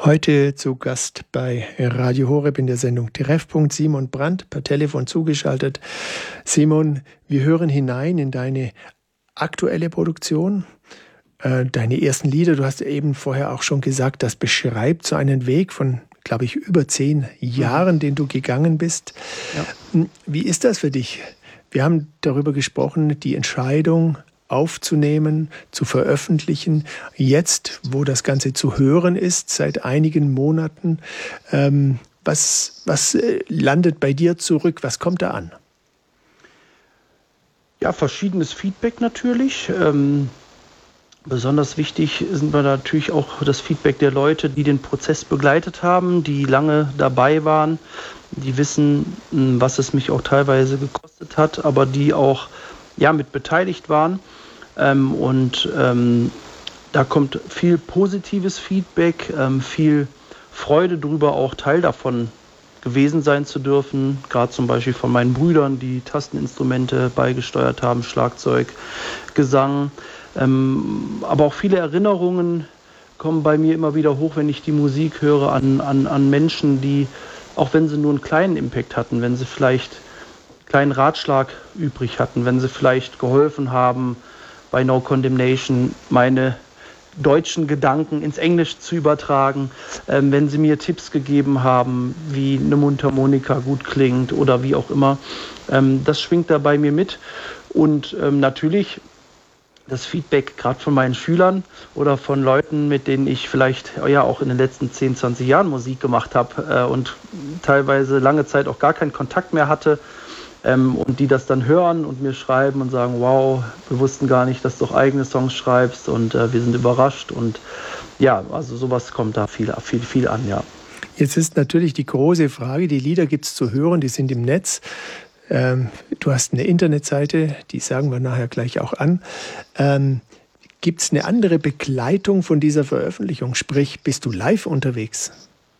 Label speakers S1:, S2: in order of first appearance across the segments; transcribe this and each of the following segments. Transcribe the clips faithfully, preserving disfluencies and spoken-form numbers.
S1: Heute zu Gast bei Radio Horeb in der Sendung Treffpunkt Simon Brandt, per Telefon zugeschaltet. Simon, wir hören hinein in deine aktuelle Produktion, äh, deine ersten Lieder. Du hast eben vorher auch schon gesagt, das beschreibt so einen Weg von, glaube ich, über zehn Jahren, den du gegangen bist. Ja. Wie ist das für dich? Wir haben darüber gesprochen, die Entscheidung aufzunehmen, zu veröffentlichen. Jetzt, wo das Ganze zu hören ist, seit einigen Monaten, ähm, was, was landet bei dir zurück? Was kommt da an?
S2: Ja, verschiedenes Feedback natürlich. Ähm, besonders wichtig sind wir natürlich auch das Feedback der Leute, die den Prozess begleitet haben, die lange dabei waren, die wissen, was es mich auch teilweise gekostet hat, aber die auch ja, mit beteiligt waren. Ähm, und ähm, da kommt viel positives Feedback, ähm, viel Freude drüber, auch Teil davon gewesen sein zu dürfen. Gerade zum Beispiel von meinen Brüdern, die Tasteninstrumente beigesteuert haben, Schlagzeug, Gesang. Ähm, aber auch viele Erinnerungen kommen bei mir immer wieder hoch, wenn ich die Musik höre, an, an, an Menschen, die, auch wenn sie nur einen kleinen Impact hatten, wenn sie vielleicht einen kleinen Ratschlag übrig hatten, wenn sie vielleicht geholfen haben, bei No Condemnation meine deutschen Gedanken ins Englische zu übertragen, ähm, wenn sie mir Tipps gegeben haben, wie eine Mundharmonika gut klingt oder wie auch immer. Ähm, das schwingt da bei mir mit. Und ähm, natürlich das Feedback gerade von meinen Schülern oder von Leuten, mit denen ich vielleicht ja auch in den letzten zehn, zwanzig Jahren Musik gemacht habe äh, und teilweise lange Zeit auch gar keinen Kontakt mehr hatte. Ähm, und die das dann hören und mir schreiben und sagen, wow, wir wussten gar nicht, dass du auch eigene Songs schreibst und äh, wir sind überrascht. Und ja, also sowas kommt da viel, viel, viel an, ja.
S1: Jetzt ist natürlich die große Frage, die Lieder gibt es zu hören, die sind im Netz. Ähm, du hast eine Internetseite, die sagen wir nachher gleich auch an. Ähm, gibt es eine andere Begleitung von dieser Veröffentlichung? Sprich, bist du live unterwegs?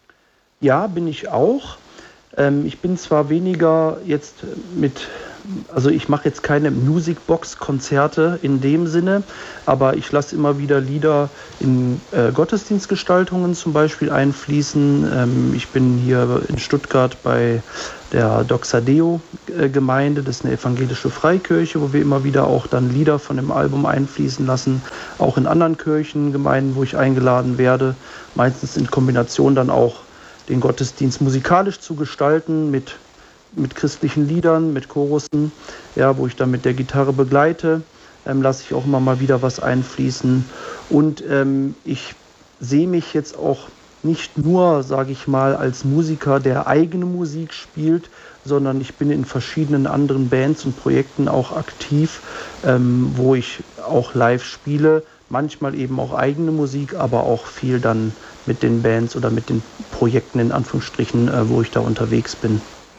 S2: Ja, bin ich auch. Ich bin zwar weniger jetzt mit, also ich mache jetzt keine Musicbox-Konzerte in dem Sinne, aber ich lasse immer wieder Lieder in äh, Gottesdienstgestaltungen zum Beispiel einfließen. Ähm, ich bin hier in Stuttgart bei der Doxa-Deo-Gemeinde, das ist eine evangelische Freikirche, wo wir immer wieder auch dann Lieder von dem Album einfließen lassen, auch in anderen Kirchen, Gemeinden, wo ich eingeladen werde, meistens in Kombination dann auch den Gottesdienst musikalisch zu gestalten mit, mit christlichen Liedern, mit Chorussen, ja, wo ich dann mit der Gitarre begleite, ähm, lasse ich auch immer mal wieder was einfließen. Und ähm, ich sehe mich jetzt auch nicht nur, sage ich mal, als Musiker, der eigene Musik spielt, sondern ich bin in verschiedenen anderen Bands und Projekten auch aktiv, ähm, wo ich auch live spiele. Manchmal eben auch eigene Musik, aber auch viel dann mit den Bands oder mit den Projekten in Anführungsstrichen, äh, wo ich da unterwegs bin.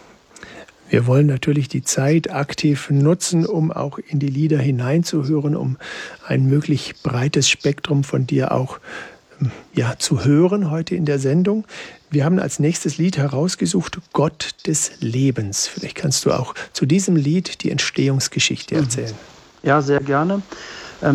S1: Wir wollen natürlich die Zeit aktiv nutzen, um auch in die Lieder hineinzuhören, um ein möglichst breites Spektrum von dir auch ja, zu hören heute in der Sendung. Wir haben als nächstes Lied herausgesucht, Gott des Lebens. Vielleicht kannst du auch zu diesem Lied die Entstehungsgeschichte erzählen.
S2: Ja, sehr gerne.